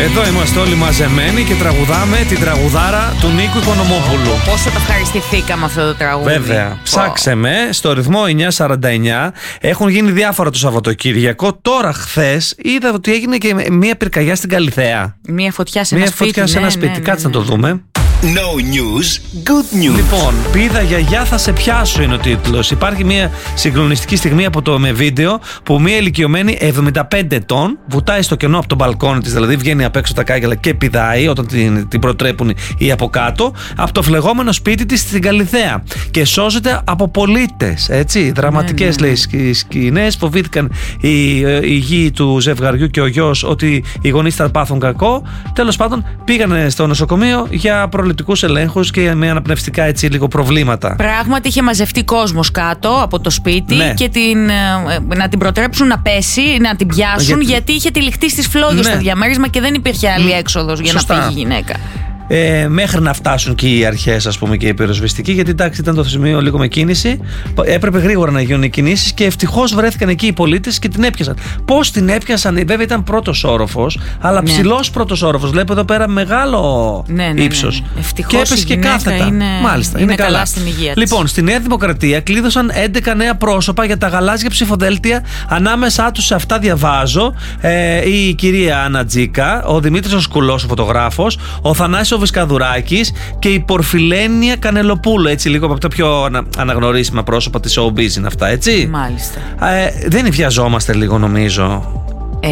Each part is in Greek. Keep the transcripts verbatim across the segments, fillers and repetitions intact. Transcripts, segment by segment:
Εδώ είμαστε όλοι μαζεμένοι και τραγουδάμε την τραγουδάρα του Νίκου Οικονομόπουλου. Πόσο το ευχαριστηθήκαμε αυτό το τραγούδι. Βέβαια. Oh. Ψάξε με στο ρυθμό εννιά σαράντα εννιά. Έχουν γίνει διάφορα το Σαββατοκύριακο. Τώρα, χθες, είδα ότι έγινε και μία πυρκαγιά στην Καλιθέα. Μία φωτιά σε μία ένα σπίτι. Μία φωτιά σε ένα ναι, σπίτι. Ναι, ναι, Κάτσε ναι. να το δούμε. No news, good news. Λοιπόν, πήδα γιαγιά θα σε πιάσω είναι ο τίτλος. Υπάρχει μια συγκλονιστική στιγμή από το με βίντεο που μια ηλικιωμένη εβδομήντα πέντε ετών βουτάει στο κενό από τον μπαλκόνι της, δηλαδή βγαίνει απ' έξω τα κάγκελα και πηδάει όταν την, την προτρέπουν οι από κάτω, από το φλεγόμενο σπίτι της στην Καλιθέα. Και σώζεται από πολίτες. Έτσι, δραματικές ναι, ναι. λέει σκηνές. Φοβήθηκαν οι, οι γη του ζευγαριού και ο γιος ότι οι γονείς θα πάθουν κακό. Τέλος πάντων, πήγανε στο νοσοκομείο για προληπτικούς ελέγχους και με αναπνευστικά έτσι λίγο προβλήματα. Πράγματι είχε μαζευτεί κόσμος κάτω από το σπίτι ναι. και την, να την προτρέψουν να πέσει, να την πιάσουν γιατί, γιατί είχε τυλιχτεί στις φλόγες ναι. στο διαμέρισμα και δεν υπήρχε άλλη έξοδος για Σωστά. να φύγει η γυναίκα. Ε, μέχρι να φτάσουν και οι αρχές, ας πούμε, και οι πυροσβεστικοί, γιατί εντάξει ήταν το σημείο λίγο με κίνηση. Έπρεπε γρήγορα να γίνουν οι κινήσεις και ευτυχώς βρέθηκαν εκεί οι πολίτες και την έπιασαν. Πώς την έπιασαν, βέβαια ήταν πρώτος όροφος, αλλά ναι. ψηλός πρώτος όροφος. Βλέπω εδώ πέρα μεγάλο ναι, ναι, ύψος. Ναι, ναι. Ευτυχώς και έπεσε και κάθετα. Είναι, Μάλιστα, είναι, είναι καλά. καλά στην υγεία της. Λοιπόν, στη Νέα Δημοκρατία κλείδωσαν έντεκα νέα πρόσωπα για τα γαλάζια ψηφοδέλτια. Ανάμεσά τους σε αυτά διαβάζω ε, η κυρία Άννα Τζίκα, ο Δημήτρης ο Σκουλός, ο φωτογράφος, ο Θανάσης ο Βυσκαδουράκης και η Πορφιλένια Κανελοπούλου. Έτσι, λίγο από τα πιο ανα, αναγνωρίσιμα πρόσωπα της showbiz είναι αυτά, έτσι. Μάλιστα. Ε, δεν βιαζόμαστε λίγο, νομίζω. Ε,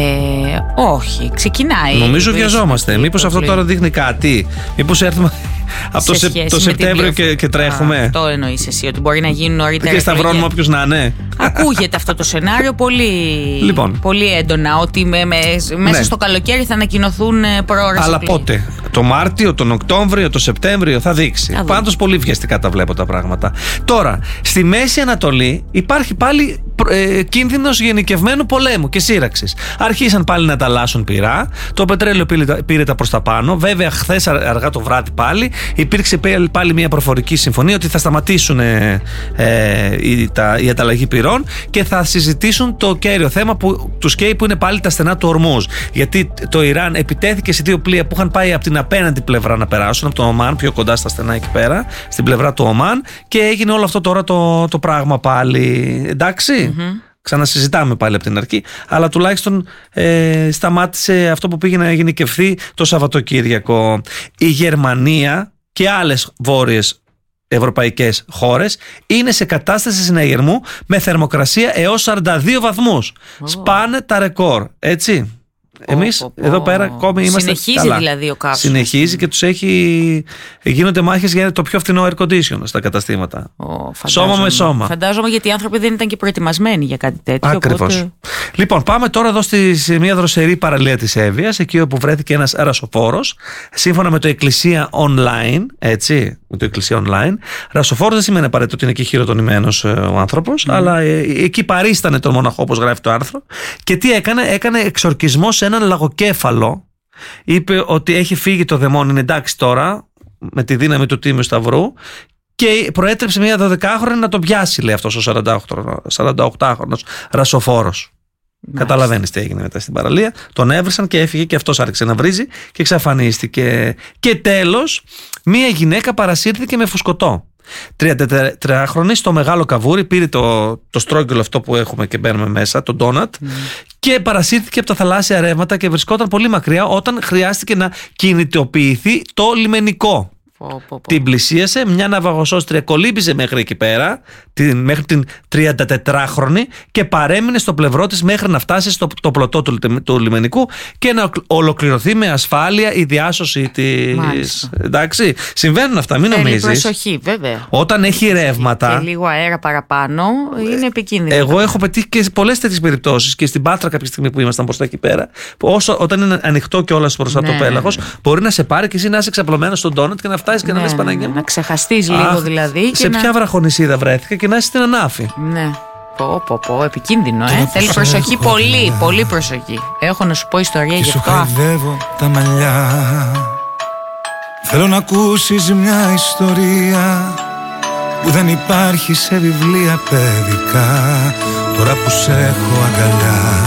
όχι, ξεκινάει. Νομίζω βιαζόμαστε. Μήπως αυτό τώρα δείχνει κάτι. Μήπως έρθουμε από το, το Σεπτέμβριο και, και τρέχουμε. Α, αυτό εννοείς εσύ, ότι μπορεί να γίνουν νωρίτερα. Και σταυρώνουμε όποιος να είναι. Ακούγεται αυτό το σενάριο πολύ, λοιπόν. πολύ έντονα. Ότι με, με, μέσα ναι. στο καλοκαίρι θα ανακοινωθούν προώρες. Αλλά εκλογές. Πότε? Το Μάρτιο, τον Οκτώβριο, το Σεπτέμβριο θα δείξει. Πάντως πολύ βιαστικά τα βλέπω τα πράγματα. Τώρα, στη Μέση Ανατολή υπάρχει πάλι ε, κίνδυνος γενικευμένου πολέμου και σύραξης. Αρχίσαν πάλι να ανταλλάσσουν πυρά. Το πετρέλαιο πήρε, πήρε τα προς τα πάνω. Βέβαια, χθες αργά το βράδυ πάλι υπήρξε πάλι μια προφορική συμφωνία ότι θα σταματήσουν ε, ε, η, τα, η ανταλλαγή πυρών και θα συζητήσουν το κέριο θέμα που τους καίει, που είναι πάλι τα στενά του Ορμούζ. Γιατί το Ιράν επιτέθηκε σε δύο πλοία που είχαν πάει από την απέναντι πλευρά να περάσουν, από το Ομάν, πιο κοντά στα στενά εκεί πέρα, στην πλευρά του Ομάν, και έγινε όλο αυτό τώρα το, το πράγμα πάλι. Εντάξει. Mm-hmm. Ξανασυζητάμε πάλι από την αρχή, αλλά τουλάχιστον ε, σταμάτησε αυτό που πήγε να γενικευθεί το Σαββατοκύριακο. Η Γερμανία και άλλες βόρειες ευρωπαϊκές χώρες είναι σε κατάσταση συναγερμού με θερμοκρασία έως σαράντα δύο βαθμούς. Oh. Σπάνε τα ρεκόρ, έτσι. Εμείς oh, oh, oh. εδώ πέρα ακόμη είμαστε. Συνεχίζει καλά. Δηλαδή ο καύσος. Συνεχίζει και τους έχει. Γίνονται μάχες για το πιο φθηνό air condition στα καταστήματα. Oh, σώμα με σώμα. Φαντάζομαι γιατί οι άνθρωποι δεν ήταν και προετοιμασμένοι για κάτι τέτοιο. Ακριβώς. Οπότε... Λοιπόν, πάμε τώρα εδώ στη, σε μια δροσερή παραλία της Εύβοιας, εκεί όπου βρέθηκε ένας ρασοφόρος. Σύμφωνα με το Εκκλησία Online, έτσι. Με το Εκκλησία Online. Ρασοφόρος δεν σημαίνει απαραίτητο ότι είναι και χειροτονημένος ο άνθρωπος, mm. αλλά ε, εκεί παρίστανε τον μοναχό, όπως γράφει το άρθρο. Και τι έκανε, έκανε εξορκισμό σε έναν λαγοκέφαλο. Είπε ότι έχει φύγει το δαιμόνι, είναι εντάξει τώρα, με τη δύναμη του Τίμιου Σταυρού, και προέτρεψε μια δωδεκάχρονη να τον πιάσει, λέει αυτός ο σαρανταοκτάχρονος ρασοφόρος. Καταλαβαίνεις τι έγινε μετά στην παραλία. Τον έβρισαν και έφυγε και αυτός άρχισε να βρίζει και εξαφανίστηκε. Και τέλος, μία γυναίκα παρασύρθηκε με φουσκωτό. τριαντατετράχρονη στο Μεγάλο Καβούρι, πήρε το, το στρόγγυλο αυτό που έχουμε και μπαίνουμε μέσα, το ντόνατ, mm. και παρασύρθηκε από τα θαλάσσια ρεύματα και βρισκόταν πολύ μακριά όταν χρειάστηκε να κινητοποιηθεί το λιμενικό. Πω, πω, πω. Την πλησίασε, μια ναυαγοσώστρια κολύμπησε μέχρι εκεί πέρα, την, μέχρι την τριαντατετράχρονη, και παρέμεινε στο πλευρό της μέχρι να φτάσει στο το πλωτό του, του λιμενικού και να ολοκληρωθεί με ασφάλεια η διάσωση της. Εντάξει, συμβαίνουν αυτά, μην νομίζεις. Προσοχή, βέβαια. Όταν έχει ρεύματα. Και λίγο αέρα παραπάνω είναι επικίνδυνο. Εγώ έχω πετύχει και πολλές τέτοιες περιπτώσεις, και στην Πάτρα κάποια στιγμή που ήμασταν μπροστά εκεί πέρα. Όσο, όταν είναι ανοιχτό κιόλας μπροστά ναι. το πέλαγος, μπορεί να σε πάρει και εσύ να είσαι εξαπλωμένος στον ντόνατ και να φτάσεις και ναι, να λες Παναγία μου. Να ξεχαστείς λίγο. Αχ, δηλαδή. Και σε να... ποια βραχονισίδα βρέθηκα και να είσαι στην Ανάφη. Ναι. Πω, πω, πω, επικίνδυνο, ε. Θέλει προσοχή, πολύ, πολύ προσοχή. Έχω να σου πω ιστορία γι' αυτό. Σου χαϊδεύω τα μαλλιά. Θέλω να ακούσεις μια ιστορία που δεν υπάρχει σε βιβλία παιδικά. Τώρα που σε έχω αγκαλιά,